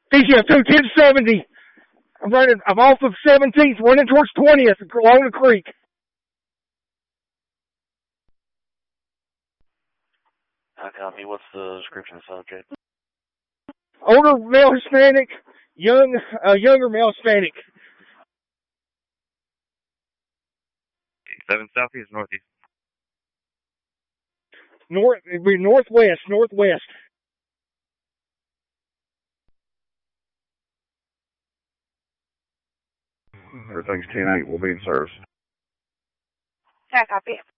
DCF 21070. I'm off of 17th, running towards 20th along the creek. I copy. What's the description of the subject? Older male Hispanic, younger male Hispanic. 7 southeast, northeast. It'd be northwest. Everything's 10-8. We'll be in service. I copy.